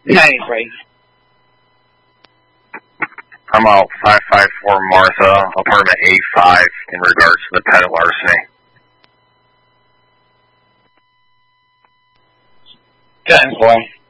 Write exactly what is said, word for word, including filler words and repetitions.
ninety-three. I'm out five five four Martha, apartment A five, in regards to the pet larceny. ten four.